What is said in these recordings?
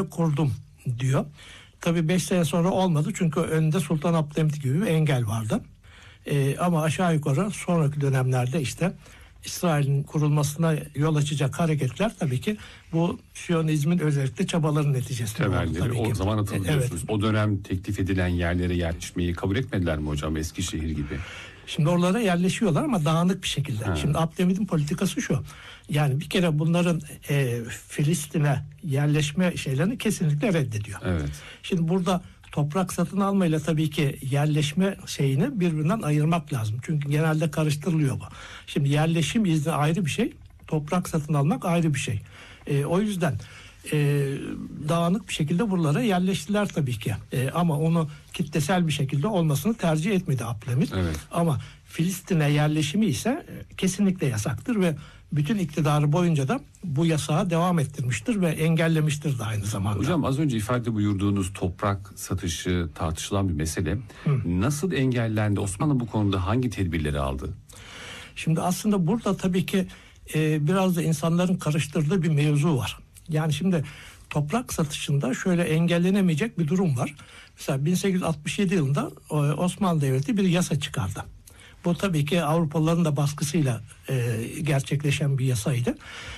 kurdum diyor. Tabii 5 sene sonra olmadı çünkü önünde Sultan Abdülhamit gibi bir engel vardı. Ama aşağı yukarı sonraki dönemlerde işte İsrail'in kurulmasına yol açacak hareketler tabii ki bu Siyonizmin özellikle çabaların neticesi. Temelleri o zaman hatırlıyorsunuz. Evet. O dönem teklif edilen yerlere yerleşmeyi kabul etmediler mi hocam, Eskişehir gibi? Şimdi oralara yerleşiyorlar ama dağınık bir şekilde. Şimdi Abdülhamit'in politikası şu. Yani bir kere bunların Filistin'e yerleşme şeylerini kesinlikle reddediyor. Evet. Şimdi burada toprak satın almayla tabii ki yerleşme şeyini birbirinden ayırmak lazım. Çünkü genelde karıştırılıyor bu. Şimdi yerleşim izni ayrı bir şey, toprak satın almak ayrı bir şey. O yüzden dağınık bir şekilde buralara yerleştiler tabii ki. Ama onu kitlesel bir şekilde olmasını tercih etmedi Abdülhamit. Evet. Ama Filistin'e yerleşimi ise kesinlikle yasaktır ve bütün iktidarı boyunca da bu yasağı devam ettirmiştir ve engellemiştir de aynı zamanda. Hocam az önce ifade buyurduğunuz toprak satışı tartışılan bir mesele. Nasıl engellendi? Osmanlı bu konuda hangi tedbirleri aldı? Şimdi aslında burada tabii ki biraz da insanların karıştırdığı bir mevzu var. Yani şimdi toprak satışında şöyle engellenemeyecek bir durum var. Mesela 1867 yılında Osmanlı Devleti bir yasa çıkardı. Bu tabii ki Avrupalıların da baskısıyla gerçekleşen bir yasaydı.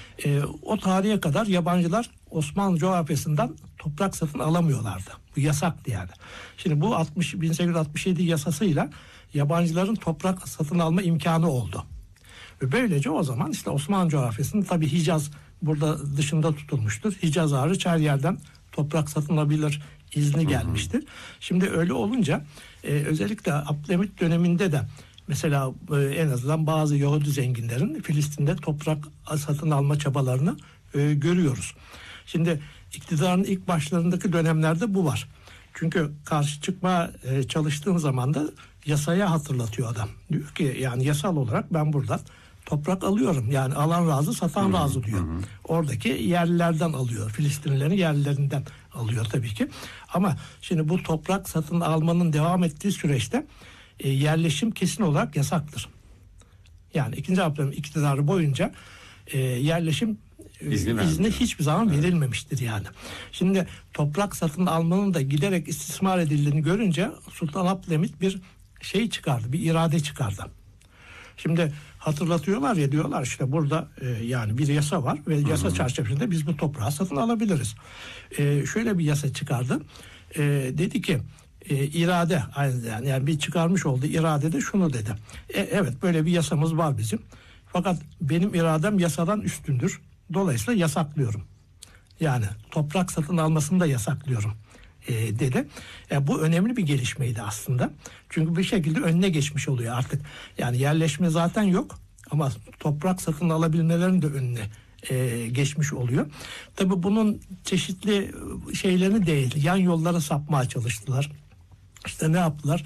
O tarihe kadar yabancılar Osmanlı coğrafyasından toprak satın alamıyorlardı. Bu yasaktı yani. Şimdi bu 1867 yasasıyla yabancıların toprak satın alma imkanı oldu. Ve böylece o zaman işte Osmanlı coğrafyasının tabii Hicaz burada dışında tutulmuştur. Hicaz hariç her yerden toprak satın alabilir izni gelmiştir. Şimdi öyle olunca özellikle Abdülhamit döneminde de mesela en azından bazı Yahudi zenginlerin Filistin'de toprak satın alma çabalarını görüyoruz. Şimdi iktidarın ilk başlarındaki dönemlerde bu var. Çünkü karşı çıkma çalıştığın zaman da yasaya hatırlatıyor adam. Diyor ki yani yasal olarak ben buradan toprak alıyorum. Yani alan razı, satan razı diyor. Oradaki yerlilerden alıyor. Filistinlilerin yerlilerinden alıyor tabii ki. Ama şimdi bu toprak satın almanın devam ettiği süreçte yerleşim kesin olarak yasaktır. Yani 2. Abdülhamit iktidarı boyunca yerleşim izni hiçbir zaman verilmemiştir yani. Şimdi toprak satın almanın da giderek istismar edildiğini görünce Sultan Abdülhamit bir şey çıkardı, bir irade çıkardı. Şimdi hatırlatıyorlar ya, diyorlar işte burada yani bir yasa var ve yasa çerçevesinde biz bu toprağı satın alabiliriz. Şöyle bir yasa çıkardı. Dedi ki irade yani bir çıkarmış olduğu iradede şunu dedi. Evet böyle bir yasamız var bizim. Fakat benim iradem yasadan üstündür. Dolayısıyla yasaklıyorum. Yani toprak satın almasını da yasaklıyorum dedi. Bu önemli bir gelişmeydi aslında. Çünkü bir şekilde önüne geçmiş oluyor artık. Yani yerleşme zaten yok ama toprak satın alabilmelerin de önüne geçmiş oluyor. Tabii bunun çeşitli şeylerini değil, yan yollara sapmaya çalıştılar. İşte ne yaptılar?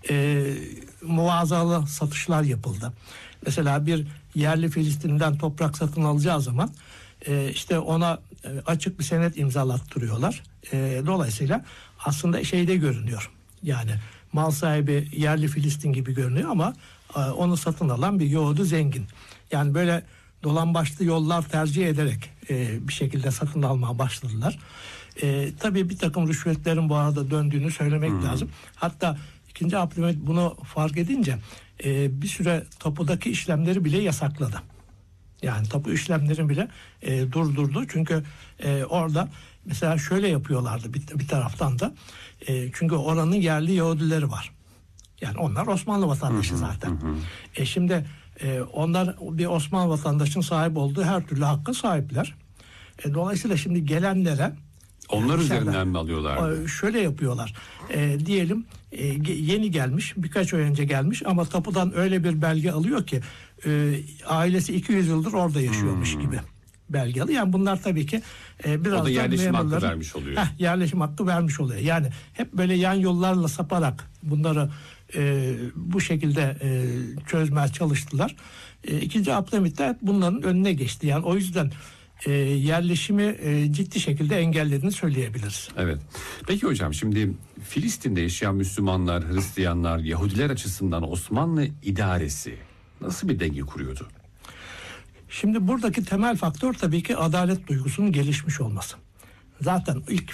Muazzalı satışlar yapıldı. Mesela bir yerli Filistin'den toprak satın alacağı zaman işte ona açık bir senet imzalattırıyorlar. Dolayısıyla aslında şeyde görünüyor. Yani mal sahibi yerli Filistin gibi görünüyor ama onu satın alan bir Yahudi zengin. Yani böyle dolambaçlı yollar tercih ederek bir şekilde satın almaya başladılar. Tabii bir takım rüşvetlerin bu arada döndüğünü söylemek lazım. Hatta 2. Abdülhamit bunu fark edince bir süre tapudaki işlemleri bile yasakladı. Yani tapu işlemlerini bile durdurdu. Çünkü orada mesela şöyle yapıyorlardı bir taraftan da. Çünkü oranın yerli Yahudileri var. Yani onlar Osmanlı vatandaşı zaten. Şimdi onlar bir Osmanlı vatandaşının sahip olduğu her türlü hakka sahipler. Dolayısıyla şimdi gelenlere onlar üzerinden mi alıyorlar? Şöyle yapıyorlar. Diyelim yeni gelmiş, birkaç ay önce gelmiş ama tapudan öyle bir belge alıyor ki ailesi 200 yıldır orada yaşıyormuş gibi belge alıyor. Yani bunlar tabii ki biraz da yerleşim hakkı vermiş oluyor. Yerleşim hakkı vermiş oluyor. Yani hep böyle yan yollarla saparak bunları bu şekilde çözmeye çalıştılar. 2. Abdülhamit de bunların önüne geçti. Yani o yüzden yerleşimi ciddi şekilde engellediğini söyleyebiliriz. Evet. Peki hocam şimdi Filistin'de yaşayan Müslümanlar, Hristiyanlar, Yahudiler açısından Osmanlı idaresi nasıl bir denge kuruyordu? Şimdi buradaki temel faktör tabii ki adalet duygusunun gelişmiş olması. Zaten ilk